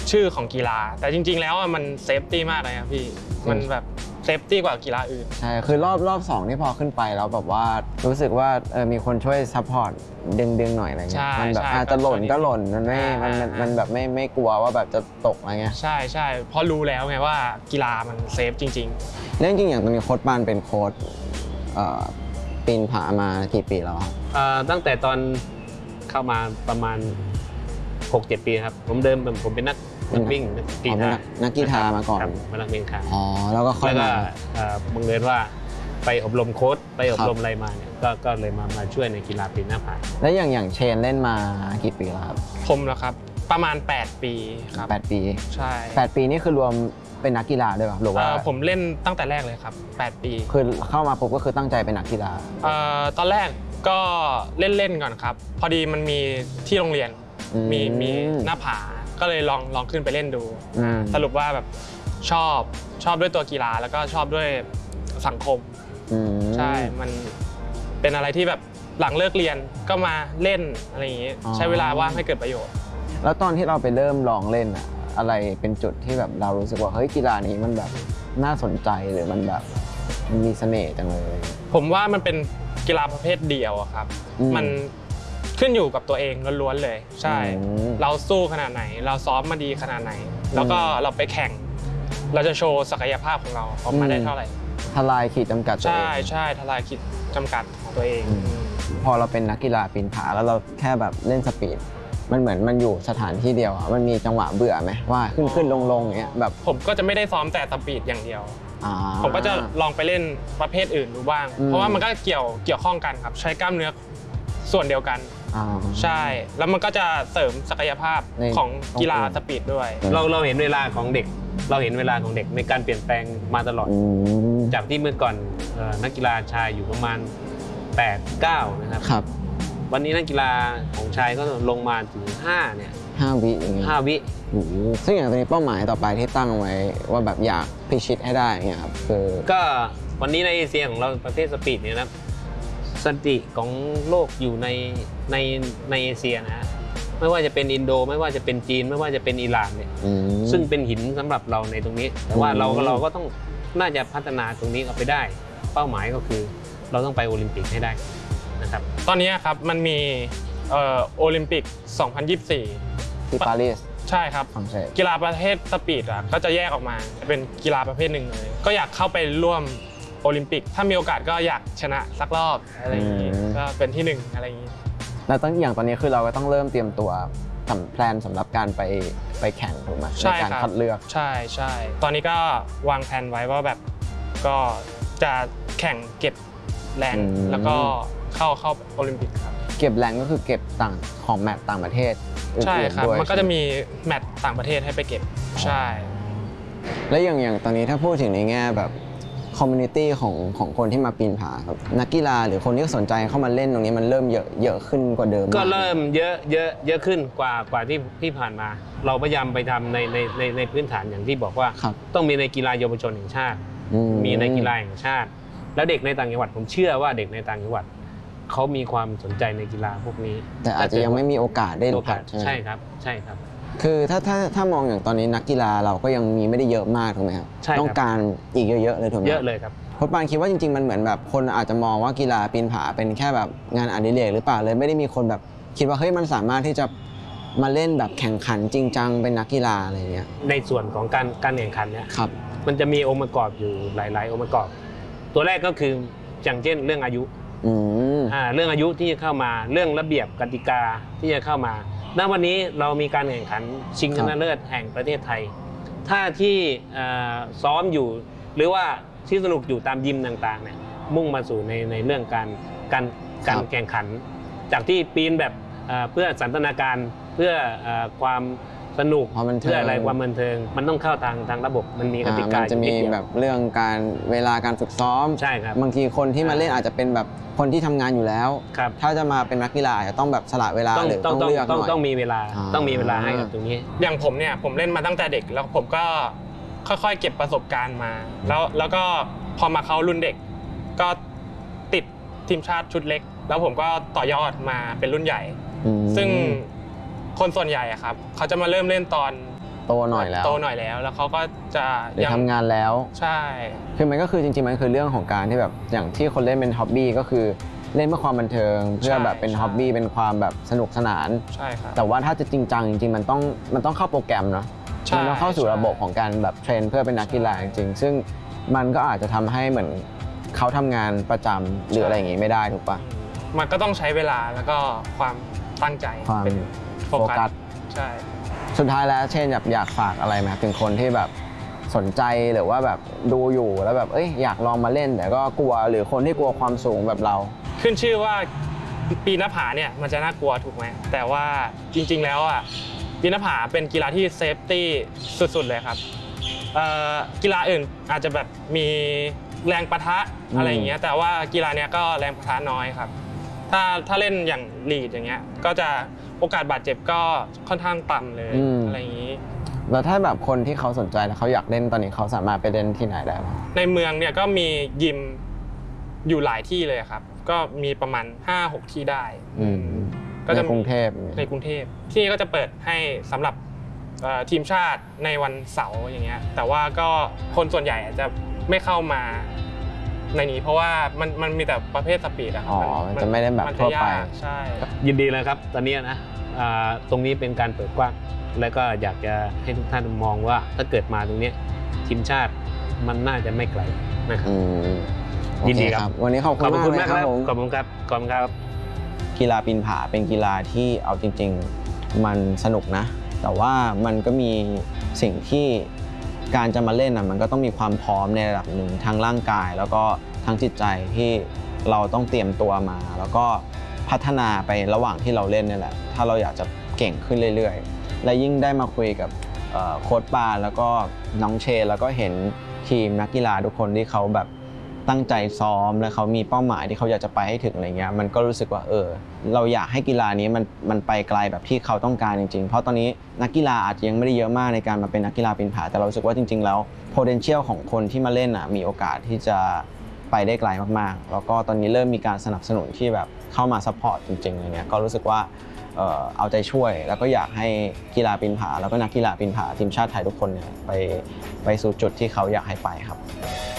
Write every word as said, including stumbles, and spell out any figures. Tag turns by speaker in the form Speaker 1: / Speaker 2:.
Speaker 1: ชื่อของกีฬาแต่จริงๆแล้วมันเซฟตี้มากเลยครับพี่มันแบบเซฟตี้กว่ากีฬาอื่น
Speaker 2: ใช่คือรอบรอบสองที่พอขึ้นไปแล้วแบบว่ารู้สึกว่าเออมีคนช่วยซัพพอร์ตดึงดึงหน่อยอะไรเงี้ยมันแบบอาจจะหล่นก็หล่นมันไม่มันมันแบบไม่ไม่กลัวว่าแบบจะตกอะไรเงี้ย
Speaker 1: ใช่ใช่เพราะรู้แล้วไงว่ากีฬามันเซฟจริง
Speaker 2: ๆเรื่องจริงอย่างตอนนี้โค้ชปานเป็นโค้ชปีนผามากี่ปีแล้ว
Speaker 3: ตั้งแต่ตอนเข้ามาประมาณ หกเจ็ด ปีครับผมเดิมผมเป็นนักนักวิ่งนักกีฬา
Speaker 2: นักกีฬามาก่อน
Speaker 3: มานักวิ่งค่ะ
Speaker 2: อ๋อแล้วก็ค่อย
Speaker 3: มาบังเอิญว่าไปอบรมโค้ชไปอบรมอะไรมาเนี่ยก็เลยมามาช่วยในกีฬาปีนหน้าผา
Speaker 2: แล้วอย่างอย่างเชนเล่นมากี่ปีแล้วครับ
Speaker 1: ผมแล้วครับประมาณแปดปีครับ
Speaker 2: แปดปี
Speaker 1: ใช่
Speaker 2: แปดปีนี่คือรวมเป็นนักกีฬาด้วยป่ะหรือว่า
Speaker 1: ผมเล่นตั้งแต่แรกเลยครับแปดปี
Speaker 2: คือเข้ามาปุ๊บก็คือตั้งใจเป็นนักกีฬา
Speaker 1: ตอนแรกก็เล่นๆก่อนครับพอดีมันมีที่โรงเรียนมีมีหน้าผาก็เลยลองลองขึ้นไปเล่นดูสรุปว่าแบบชอบชอบด้วยตัวกีฬาแล้วก็ชอบด้วยสังคมใช่มันเป็นอะไรที่แบบหลังเลิกเรียนก็มาเล่นอะไรอย่างนี้ใช้เวลาว่างให้เกิดประโยชน์
Speaker 2: แล้วตอนที่เราไปเริ่มลองเล่นอะอะไรเป็นจุดที่แบบเรารู้สึกว่าเฮ้ยกีฬานี้มันแบบน่าสนใจหรือมันแบบมีเสน่ห์จังเลย
Speaker 1: ผมว่ามันเป็นกีฬาประเภทเดียวครับมันขึ้นอยู่กับตัวเองล้วนๆเลยใช่เราสู้ขนาดไหนเราซ้อมมาดีขนาดไหนแล้วก็เราไปแข่งเราจะโชว์ศักยภาพของเราออกมาได้เท่าไหร่
Speaker 2: ทลายขีดจำกัด
Speaker 1: ใช่ใช่ทลายขีดจำกัดของตัวเอง
Speaker 2: พอเราเป็นนักกีฬาปีนผาแล้วเราแค่แบบเล่นสปีดมันเหมือนมันอยู่สถานที่เดียวมันมีจังหวะเบื่อไหมว่าขึ้นขึ้นลงลงเงี้ยแบบ
Speaker 1: ผมก็จะไม่ได้ซ้อมแต่สปีดอย่างเดียวผมก็จะลองไปเล่นประเภทอื่นดูบ้างเพราะว่ามันก็เกี่ยวเกี่ยวข้องกันครับใช้กล้ามเนื้อส่วนเดียวกันใช่แล้วมันก็จะเสริมศักยภาพของกีฬาสปีดด้วย
Speaker 3: เราเราเห็นเวลาของเด็กเราเห็นเวลาของเด็กในการเปลี่ยนแปลงมาตลอดจากที่เมื่อก่อนนักกีฬาชายอยู่ประมาณ แปด เก้า นะครับวันนี้นักกีฬาของชายก็ลงมาถึงห้าเนี่ย
Speaker 2: ห้าวิอย่างเงี้ย
Speaker 3: ห้าวิ
Speaker 2: ซึ่งอย่างตอนนี้เป้าหมายต่อไปที่ตั้งไว้ว่าแบบอยากพิชิตให้ได้เงี้ยครับคือ
Speaker 3: ก็วันนี้ในเอเชียของเราประเภทสปีดเนี่ยนะสถิติของโลกอยู่ในในในเอเชียนะไม่ว่าจะเป็นอินโดไม่ว่าจะเป็นจีนไม่ว่าจะเป็นอิหร่านเนี่ยซึ่งเป็นหินสำหรับเราในตรงนี้แต่ว่าเราเราก็ต้องน่าจะพัฒนาตรงนี้เอาไปได้เป้าหมายก็คือเราต้องไปโอลิมปิกให้ได้นะครับ
Speaker 1: ตอนนี้ครับมันมีโอลิมปิกสองพันยี่สิบสี่
Speaker 2: ที่ปารีส
Speaker 1: ใช่ครับกีฬาประเภทสปีดอ่ะก็จะแยกออกมาเป็นกีฬาประเภทหนึ่งเลยก็อยากเข้าไปร่วมโอลิมปิกถ้ามีโอกาสก็อยากชนะสักรอบอะไรอย่างนี้ก็เป็นที่หนึ่งอะไรอย่างนี้
Speaker 2: แล้วตั้งอย่างตอนนี้คือเราก็ต้องเริ่มเตรียมตัวทำแพลนสำหรับการไปไปแข่งถูกไหมในการคัดเลือก
Speaker 1: ใช่ใช่ตอนนี้ก็วางแผนไว้ว่าแบบก็จะแข่งเก็บแรงแล้วก็เข้าเข้าโอลิมปิกครับ
Speaker 2: เก็บแรงก็คือเก็บต่างของแมตช์ต่างประเทศ
Speaker 1: ใช่ครับมันก็จะมีแมตช์ต่างประเทศให้ไปเก็บใช่
Speaker 2: แล้วอย่างอย่างตอนนี้ถ้าพูดถึงในแง่แบบคอมมูนิตี้ของของคนที่มาปีนผาครับนักกีฬาหรือคนที่สนใจเข้ามาเล่นตรงนี้มันเริ่มเยอะเยอะขึ้นกว่าเดิม
Speaker 3: ก็เริ่มเยอะเยอะเยอะขึ้นกว่ากว่าที่ที่ผ่านมาเราพยายามไปทำในในในในพื้นฐานอย่างที่บอกว่าต้องมีในกีฬาเยาวชนแห่งชาติมีในกีฬาแห่งชาติแล้วเด็กในต่างจังหวัดผมเชื่อว่าเด็กในต่างจังหวัดเขามีความสนใจในกีฬาพวกนี้
Speaker 2: แต่อาจจะยังไม่มีโอกาสได้
Speaker 3: โอกาสใช่ครับใช่ครับ
Speaker 2: คือถ้าถ้าถ้ามองอย่างตอนนี้นักกีฬาเราก็ยังมีไม่ได้เยอะมากถูกไหมครับต้องการอีกเยอะๆเลยถูกไหม
Speaker 3: เยอะเลยครับ
Speaker 2: โค้ชปานคิดว่าจริงๆมันเหมือนแบบคนอาจจะมองว่ากีฬาปีนผาเป็นแค่แบบงานอดิเรกหรือเปล่าเลยไม่ได้มีคนแบบคิดว่าเฮ้ยมันสามารถที่จะมาเล่นแบบแข่งขันจริงจังเป็นนักกีฬาอะไรเงี้ย
Speaker 3: ในส่วนของการการแข่งขันเนี่ย
Speaker 2: ครับ
Speaker 3: มันจะมีองค์ประกอบอยู่หลายๆองค์ประกอบตัวแรกก็คืออย่างเช่นเรื่องอายุอ่าเรื่องอายุที่จะเข้ามาเรื่องระเบียบกติกาที่จะเข้ามาณวันนี้เรามีการแข่งขันชิงชนะเลิศแห่งประเทศไทยถ้าที่ซ้อมอยู่หรือว่าที่สนุกอยู่ตามยิมต่างๆเนี่ยมุ่งมาสู่ในในเรื่องการการการแข่งขันจากที่ปีนแบบเพื่อสันทนาการเพื่อความสนุกเพื่ออะไรความบันเทิงมันต้องเข้าทางทางระบบมันมีกติกา
Speaker 2: จะมีแบบเรื่องการเวลาการฝึกซ้อม
Speaker 3: ใช่ครับ
Speaker 2: บางทีคนที่มาเล่นอาจจะเป็นแบบคนที่ทำงานอยู่แล้วถ้าจะมาเป็นนักกีฬาจะต้องแบบสละเวลาหรือต้องเลือกหน่อย
Speaker 3: ต้องมีเวลาต้องมีเวลาให้กับตรงนี้
Speaker 1: อย่างผมเนี่ยผมเล่นมาตั้งแต่เด็กแล้วผมก็ค่อยๆเก็บประสบการณ์มาแล้วแล้วก็พอมาเข้ารุ่นเด็กก็ติดทีมชาติชุดเล็กแล้วผมก็ต่อยอดมาเป็นรุ่นใหญ่ซึ่งคนส่วนใหญ่ครับเขาจะมาเริ่มเล่นตอน
Speaker 2: โตหน่อยแล้ว
Speaker 1: โตหน่อยแล้วแล้วเขาก็จะ
Speaker 2: หรือทำงานแล้ว
Speaker 1: ใช่
Speaker 2: คือมันก็คือจริงๆมันคือเรื่องของการที่แบบอย่างที่คนเล่นเป็นฮ็อบบี้ก็คือเล่นเพื่อความบันเทิงเพื่อแบบเป็นฮ็อบบี้เป็นความแบบสนุกสนาน
Speaker 1: ใช่ครับ
Speaker 2: แต่ว่าถ้าจะจริงจังจริงๆมันต้องมันต้องเข้าโปรแกรมเนาะมันต้องเข้าสู่ระบบของการแบบเทรนเพื่อเป็นนักกีฬาจริงๆซึ่งมันก็อาจจะทำให้เหมือนเขาทำงานประจำหรืออะไรอย่างงี้ไม่ได้ถูกปะ
Speaker 1: มันก็ต้องใช้เวลาแล้วก็ความตั้งใจ
Speaker 2: ความโฟกัส
Speaker 1: ใช่
Speaker 2: สุดท้ายแล้วเช่นอยากอยากฝากอะไรไหมถึงคนที่แบบสนใจหรือว่าแบบดูอยู่แล้วแบบเอ้ยอยากลองมาเล่นแต่ก็กลัวหรือคนที่กลัวความสูงแบบเรา
Speaker 1: ขึ้นชื่อว่าปีนหน้าผาเนี่ยมันจะน่ากลัวถูกไหมแต่ว่าจริงๆแล้วอ่ะปีนหน้าผาเป็นกีฬาที่เซฟตี้สุดๆเลยครับกีฬาอื่นอาจจะแบบมีแรงปะทะอะไรอย่างเงี้ยแต่ว่ากีฬาเนี้ยก็แรงปะทะน้อยครับถ้าถ้าเล่นอย่างลีดอย่างเงี้ยก็จะโอกาสบาดเจ็บก็ค่อนข้างต่ำเลยอะไรอย่างนี้
Speaker 2: แล้วถ้าแบบคนที่เขาสนใจแล้วเขาอยากเล่นตอนนี้เขาสามารถไปเล่นที่ไหนได้บ้าง
Speaker 1: ในเมืองเนี่ยก็มียิมอยู่หลายที่เลยครับก็มีประมาณ ห้าหก ที่ได้
Speaker 2: ก็จะกรุงเทพ
Speaker 1: ในกรุงเทพที่นี่ก็จะเปิดให้สำหรับทีมชาติในวันเสาร์อย่างเงี้ยแต่ว่าก็คนส่วนใหญ่จะไม่เข้ามาในนี้เพราะว่ามันมันมีแต่ประเภทสปีดอะครับ
Speaker 2: อ๋อจะไม่ได้แบบทั่วไป
Speaker 1: ใช่
Speaker 3: ยินดีเลยครับตอนนี้นะตรงนี้เป็นการเปิดกว้างแล้วก็อยากจะให้ทุกท่านมองว่าถ้าเกิดมาตรงนี้ทีมชาติมันน่าจะไม่ไกลนะครับยินดีครับ
Speaker 2: วันนี้ขอบคุณมากครับ
Speaker 3: ขอบคุณครับขอบคุณครับ
Speaker 2: กีฬาปีนผาเป็นกีฬาที่เอาจริงๆมันสนุกนะแต่ว่ามันก็มีสิ่งที่การจะมาเล่นนะมันก็ต้องมีความพร้อมในระดับหนึ่งทั้งร่างกายแล้วก็ทั้งจิตใจที่เราต้องเตรียมตัวมาแล้วก็พัฒนาไประหว่างที่เราเล่นนี่แหละถ้าเราอยากจะเก่งขึ้นเรื่อยๆและยิ่งได้มาคุยกับโค้ชปาแล้วก็น้องเชนแล้วก็เห็นทีมนักกีฬาทุกคนที่เขาแบบตั้งใจซ้อมและเขามีเป้าหมายที่เขาอยากจะไปให้ถึงอะไรเงี้ยมันก็รู้สึกว่าเออเราอยากให้กีฬานี้มันมันไปไกลแบบที่เขาต้องการจริงๆเพราะตอนนี้นักกีฬาอาจจะยังไม่ได้เยอะมากในการมาเป็นนักกีฬาปีนผาแต่เรารู้สึกว่าจริงๆแล้ว potential ของคนที่มาเล่นอ่ะมีโอกาสที่จะไปได้ไกลมากๆแล้วก็ตอนนี้เริ่มมีการสนับสนุนที่แบบเข้ามาซัพพอร์ตจริงๆอะไรเงี้ยก็รู้สึกว่าเอาใจช่วยแล้วก็อยากให้กีฬาปีนผาแล้วก็นักกีฬาปีนผาทีมชาติไทยทุกคนเนี่ยไปไปสู่จุดที่เขาอยากให้ไปครับ